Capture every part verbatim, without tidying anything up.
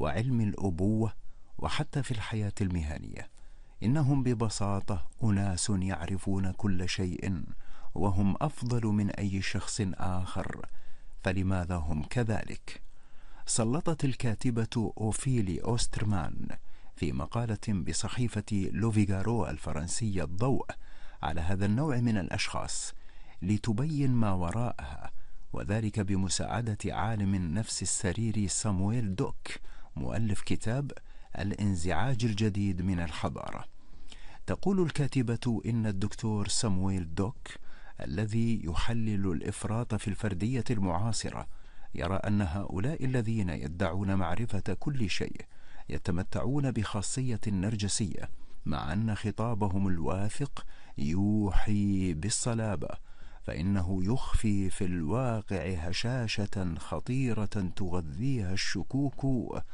وعلم الأبوة وحتى في الحياة المهنية. إنهم ببساطة أناس يعرفون كل شيء وهم أفضل من أي شخص آخر، فلماذا هم كذلك؟ سلطت الكاتبة أوفيلي أوسترمان في مقالة بصحيفة لوفيغارو الفرنسية الضوء على هذا النوع من الأشخاص لتبين ما وراءها، وذلك بمساعدة عالم النفس السريري سامويل دوك مؤلف كتاب الانزعاج الجديد من الحضارة. تقول الكاتبة إن الدكتور سامويل دوك الذي يحلل الإفراط في الفردية المعاصرة يرى أن هؤلاء الذين يدعون معرفة كل شيء يتمتعون بخاصية نرجسية، مع أن خطابهم الواثق يوحي بالصلابة، فإنه يخفي في الواقع هشاشة خطيرة تغذيها الشكوك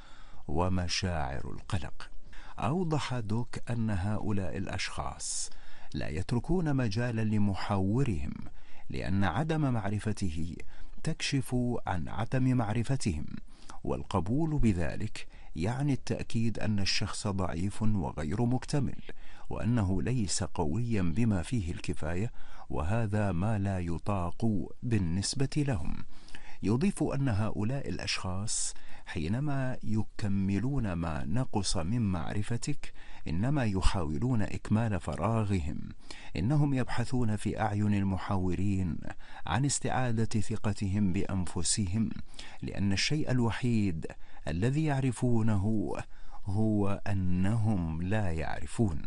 ومشاعر القلق. أوضح دوك أن هؤلاء الأشخاص لا يتركون مجالا لمحاورهم، لأن عدم معرفته تكشف عن عدم معرفتهم، والقبول بذلك يعني التأكيد أن الشخص ضعيف وغير مكتمل، وأنه ليس قويا بما فيه الكفاية، وهذا ما لا يطاق بالنسبة لهم. يضيف أن هؤلاء الأشخاص حينما يكملون ما نقص من معرفتك إنما يحاولون إكمال فراغهم. إنهم يبحثون في أعين المحاورين عن استعادة ثقتهم بأنفسهم، لأن الشيء الوحيد الذي يعرفونه هو أنهم لا يعرفون.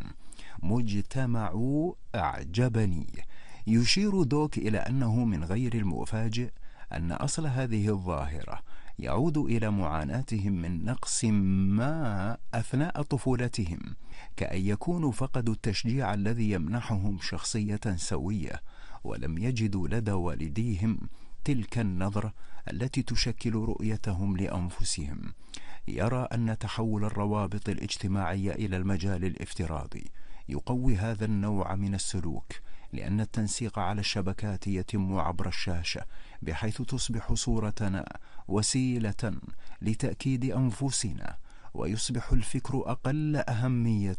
مجتمع أعجبني. يشير دوك إلى أنه من غير المفاجئ أن أصل هذه الظاهرة يعود إلى معاناتهم من نقص ما أثناء طفولتهم، كأن يكونوا فقدوا التشجيع الذي يمنحهم شخصية سوية، ولم يجدوا لدى والديهم تلك النظرة التي تشكل رؤيتهم لأنفسهم. يرى أن تحول الروابط الاجتماعية إلى المجال الافتراضي يقوي هذا النوع من السلوك، لأن التنسيق على الشبكات يتم عبر الشاشة، بحيث تصبح صورتنا وسيلة لتأكيد أنفسنا، ويصبح الفكر أقل أهمية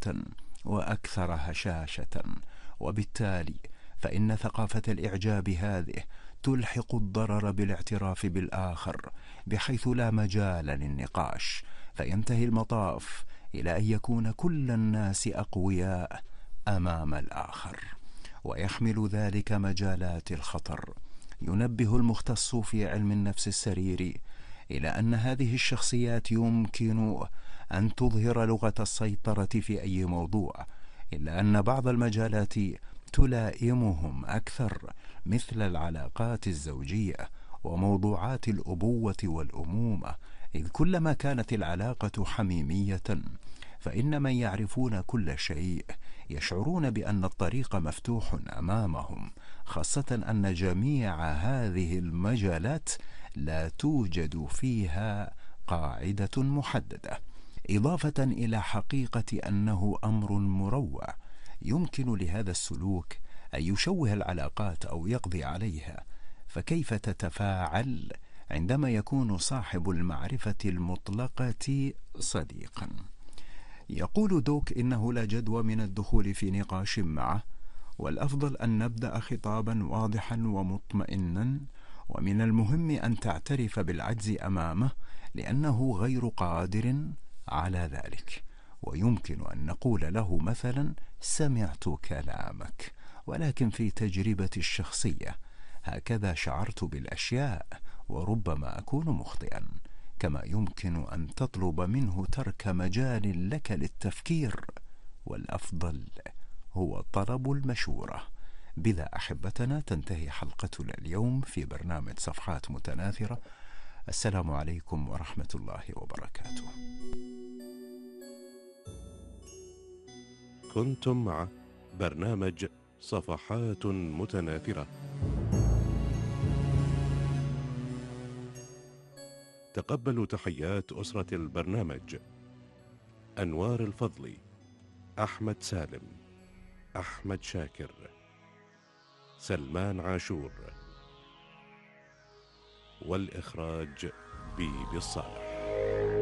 وأكثر هشاشة. وبالتالي فإن ثقافة الإعجاب هذه تلحق الضرر بالاعتراف بالآخر، بحيث لا مجال للنقاش، فينتهي المطاف إلى أن يكون كل الناس أقوياء أمام الآخر، ويحمل ذلك مجالات الخطر. ينبه المختص في علم النفس السريري إلى أن هذه الشخصيات يمكن أن تظهر لغة السيطرة في أي موضوع، إلا أن بعض المجالات تلائمهم أكثر، مثل العلاقات الزوجية وموضوعات الأبوة والأمومة، إذ كلما كانت العلاقة حميمية فإن من يعرفون كل شيء يشعرون بأن الطريق مفتوح أمامهم، خاصة أن جميع هذه المجالات لا توجد فيها قاعدة محددة، إضافة إلى حقيقة أنه أمر مروع يمكن لهذا السلوك أن يشوه العلاقات أو يقضي عليها. فكيف تتفاعل عندما يكون صاحب المعرفة المطلقة صديقا؟ يقول دوك إنه لا جدوى من الدخول في نقاش معه، والأفضل أن نبدأ خطابا واضحا ومطمئنا، ومن المهم أن تعترف بالعجز أمامه لأنه غير قادر على ذلك. ويمكن أن نقول له مثلا: سمعت كلامك، ولكن في تجربتي الشخصية هكذا شعرت بالأشياء، وربما أكون مخطئا. كما يمكن أن تطلب منه ترك مجال لك للتفكير، والأفضل هو طلب المشورة. بذا أحبتنا تنتهي حلقتنا اليوم في برنامج صفحات متناثرة. السلام عليكم ورحمة الله وبركاته. كنتم مع برنامج صفحات متناثرة. تقبلوا تحيات أسرة البرنامج: أنوار الفضلي، أحمد سالم، أحمد شاكر، سلمان عاشور، والإخراج بيبي الصالح.